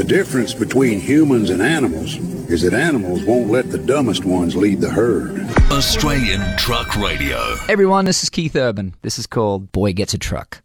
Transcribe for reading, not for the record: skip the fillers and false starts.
difference between humans and animals is that animals won't let the dumbest ones lead the herd. Australian Truck Radio. Everyone, this is Keith Urban. This is called Boy Gets a Truck.